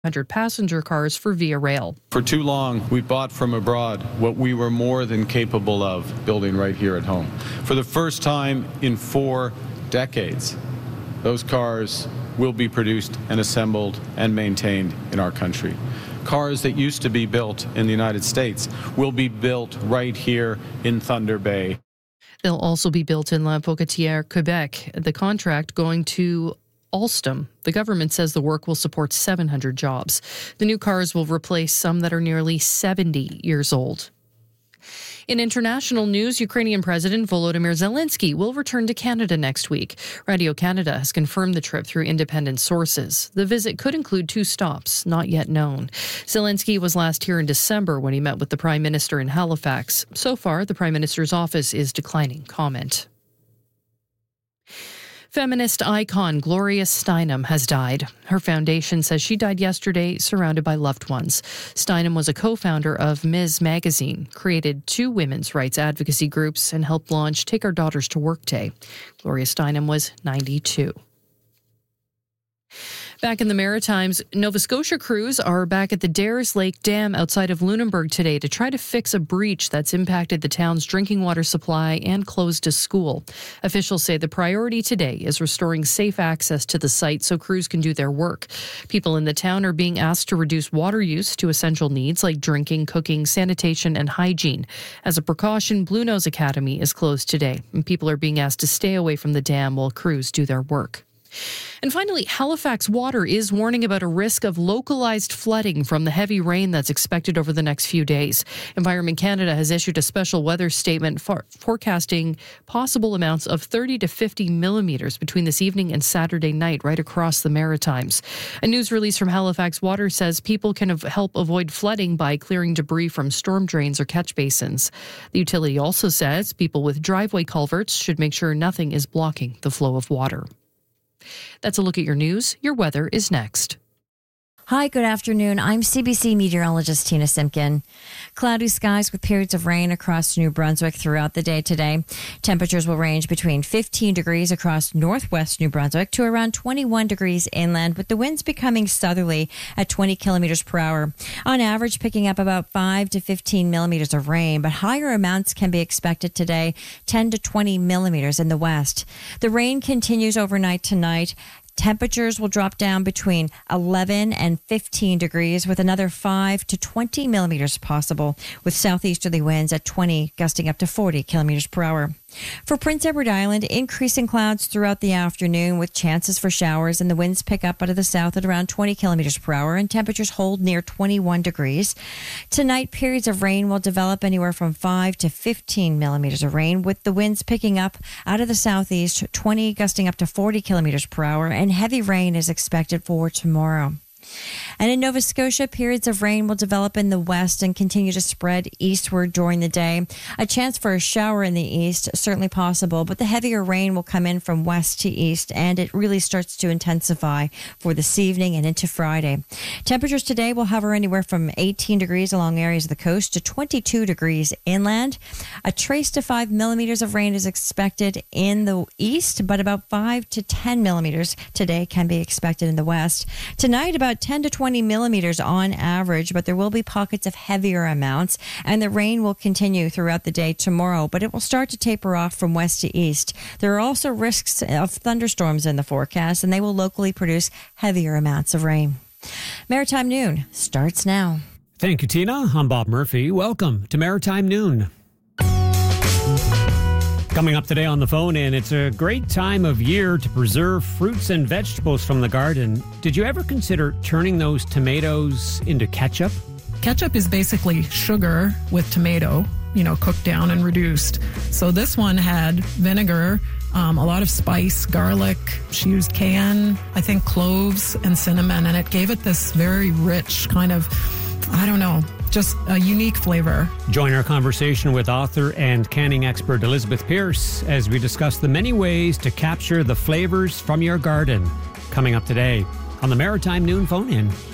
100 passenger cars for Via Rail. For too long, we bought from abroad what we were more than capable of building right here at home. For the first time in 4 decades, those cars will be produced and assembled and maintained in our country. Cars that used to be built in the United States will be built right here in Thunder Bay. They'll also be built in La Pocatière, Quebec. The contract going to Alstom. The government says the work will support 700 jobs. The new cars will replace some that are nearly 70 years old. In international news, Ukrainian President Volodymyr Zelensky will return to Canada next week. Radio Canada has confirmed the trip through independent sources. The visit could include 2 stops, not yet known. Zelensky was last here in December when he met with the Prime Minister in Halifax. So far, the Prime Minister's office is declining comment. Feminist icon Gloria Steinem has died. Her foundation says she died yesterday surrounded by loved ones. Steinem was a co-founder of Ms. Magazine, created 2 women's rights advocacy groups, and helped launch Take Our Daughters to Work Day. Gloria Steinem was 92. Back in the Maritimes, Nova Scotia crews are back at the Dares Lake Dam outside of Lunenburg today to try to fix a breach that's impacted the town's drinking water supply and closed a school. Officials say the priority today is restoring safe access to the site so crews can do their work. People in the town are being asked to reduce water use to essential needs like drinking, cooking, sanitation, and hygiene. As a precaution, Blue Nose Academy is closed today, and people are being asked to stay away from the dam while crews do their work. And finally, Halifax Water is warning about a risk of localized flooding from the heavy rain that's expected over the next few days. Environment Canada has issued a special weather statement forecasting possible amounts of 30 to 50 millimeters between this evening and Saturday night right across the Maritimes. A news release from Halifax Water says people can help avoid flooding by clearing debris from storm drains or catch basins. The utility also says people with driveway culverts should make sure nothing is blocking the flow of water. That's a look at your news. Your weather is next. Hi, good afternoon. I'm CBC meteorologist Tina Simpkin. Cloudy skies with periods of rain across New Brunswick throughout the day today. Temperatures will range between 15 degrees across northwest New Brunswick to around 21 degrees inland, with the winds becoming southerly at 20 kilometers per hour. On average, picking up about 5 to 15 millimeters of rain, but higher amounts can be expected today, 10 to 20 millimeters in the west. The rain continues overnight tonight. Temperatures will drop down between 11 and 15 degrees with another 5 to 20 millimeters possible, with southeasterly winds at 20 gusting up to 40 kilometers per hour. For Prince Edward Island, increasing clouds throughout the afternoon with chances for showers, and the winds pick up out of the south at around 20 kilometers per hour and temperatures hold near 21 degrees. Tonight, periods of rain will develop anywhere from 5 to 15 millimeters of rain, with the winds picking up out of the southeast, 20 gusting up to 40 kilometers per hour, and heavy rain is expected for tomorrow. And in Nova Scotia, periods of rain will develop in the west and continue to spread eastward during the day. A chance for a shower in the east, certainly possible, but the heavier rain will come in from west to east, and it really starts to intensify for this evening and into Friday. Temperatures today will hover anywhere from 18 degrees along areas of the coast to 22 degrees inland. A trace to 5 millimeters of rain is expected in the east, but about 5 to 10 millimeters today can be expected in the west. Tonight, about 10 to 20 millimeters on average, but there will be pockets of heavier amounts, and the rain will continue throughout the day tomorrow, but it will start to taper off from west to east. There are also risks of thunderstorms in the forecast, and they will locally produce heavier amounts of rain. Maritime Noon starts now. Thank you, Tina. I'm Bob Murphy. Welcome to Maritime Noon. Coming up today on the phone, and it's a great time of year to preserve fruits and vegetables from the garden. Did you ever consider turning those tomatoes into ketchup? Ketchup is basically sugar with tomato, cooked down and reduced. So this one had vinegar, a lot of spice, garlic. She used cayenne, I think cloves and cinnamon, and it gave it this very rich kind of, just a unique flavor. Join our conversation with author and canning expert Elizabeth Pierce as we discuss the many ways to capture the flavors from your garden. Coming up today on the Maritime Noon Phone-In.